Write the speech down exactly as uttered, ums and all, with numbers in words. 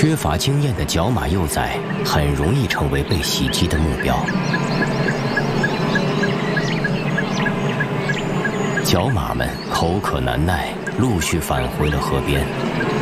缺乏经验的角马幼崽很容易成为被袭击的目标。角马们口渴难耐，陆续返回了河边。